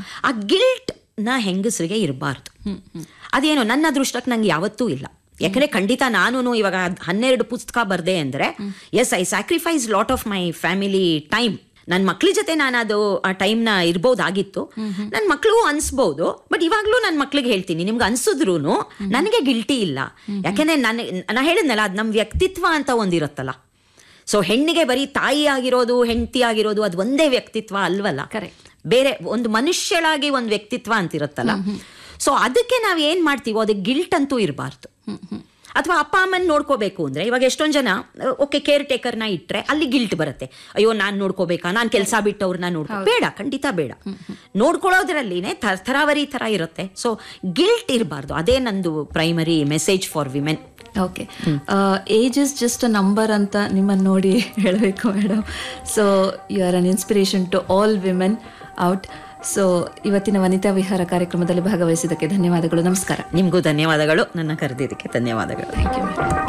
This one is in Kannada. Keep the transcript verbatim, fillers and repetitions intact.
ಆ ಗಿಲ್ಟ್ ನ ಹೆಂಗಸರಿಗೆ ಇರಬಾರ್ದು. ಅದೇನೋ ನನ್ನ ಅದೃಷ್ಟಕ್ಕೆ ನಂಗೆ ಯಾವತ್ತೂ ಇಲ್ಲ. ಯಾಕಂದ್ರೆ ಖಂಡಿತ ನಾನು ಇವಾಗ ಹನ್ನೆರಡು ಪುಸ್ತಕ ಬರ್ದೆ ಅಂದ್ರೆ S I sacrifice lot of my family time. ನನ್ನ ಮಕ್ಳ ಜೊತೆ ನಾನು ಅದು ಆ ಟೈಮ್ನ ಇರ್ಬೋದಾಗಿತ್ತು. ನನ್ನ ಮಕ್ಳಿಗೂ ಅನ್ಸ್ಬೋದು, ಬಟ್ ಇವಾಗ್ಲೂ ನನ್ನ ಮಕ್ಳಿಗೆ ಹೇಳ್ತೀನಿ, ನಿಮ್ಗೆ ಅನ್ಸಿದ್ರು ನನಗೆ ಗಿಲ್ಟಿ ಇಲ್ಲ. ಯಾಕೆಂದ್ರೆ ನಾನು ನಾ ಹೇಳಿದ್ನಲ್ಲ, ಅದು ನಮ್ಮ ವ್ಯಕ್ತಿತ್ವ ಅಂತ ಒಂದಿರುತ್ತಲ್ಲ. ಸೊ ಹೆಣ್ಣಿಗೆ ಬರೀ ತಾಯಿ ಆಗಿರೋದು, ಹೆಂಡತಿ ಆಗಿರೋದು ಅದು ಒಂದೇ ವ್ಯಕ್ತಿತ್ವ ಅಲ್ವಲ್ಲ. ಕರೆಕ್ಟ್. ಬೇರೆ ಒಂದು ಮನುಷ್ಯಳಾಗಿ ಒಂದು ವ್ಯಕ್ತಿತ್ವ ಅಂತಿರುತ್ತಲ್ಲ. ಸೊ ಅದಕ್ಕೆ ನಾವ್ ಏನ್ ಮಾಡ್ತೀವೋ ಅದಕ್ಕೆ ಗಿಲ್ಟ್ ಅಂತೂ ಇರಬಾರ್ದು. ಅಥವಾ ಅಪ್ಪ ಅಮ್ಮನ್ ನೋಡ್ಕೋಬೇಕು ಅಂದ್ರೆ ಇವಾಗ ಎಷ್ಟೊಂದ್ ಜನ ಓಕೆ ಕೇರ್ ಟೇಕರ್ನ ಇಟ್ರೆ ಅಲ್ಲಿ ಗಿಲ್ಟ್ ಬರುತ್ತೆ. ಅಯ್ಯೋ ನಾನ್ ನೋಡ್ಕೋಬೇಕಾ, ನಾನ್ ಕೆಲಸ ಬಿಟ್ಟವ್ರನ್ನ ನೋಡ್ಕೋ, ಬೇಡ, ಖಂಡಿತ ಬೇಡ. ನೋಡ್ಕೊಳ್ಳೋದ್ರಲ್ಲಿನೇ ಥರಾವರಿ ತರ ಇರುತ್ತೆ. ಸೊ ಗಿಲ್ಟ್ ಇರಬಾರ್ದು. ಅದೇ ನಂದು primary message for women. Okay, age is just a number ಅಂತ ನಿಮ್ಮನ್ನು ನೋಡಿ ಹೇಳಬೇಕು madam. So you are an inspiration to all women out. So ಇವತ್ತಿನ ವನಿತಾ ವಿಹಾರ ಕಾರ್ಯಕ್ರಮದಲ್ಲಿ ಭಾಗವಹಿಸಿದ್ದಕ್ಕೆ ಧನ್ಯವಾದಗಳು. ನಮಸ್ಕಾರ. ನಿಮಗೂ ಧನ್ಯವಾದಗಳು. ನನ್ನ ಕರೆದಿದ್ದಕ್ಕೆ ಧನ್ಯವಾದಗಳು. Thank you madam.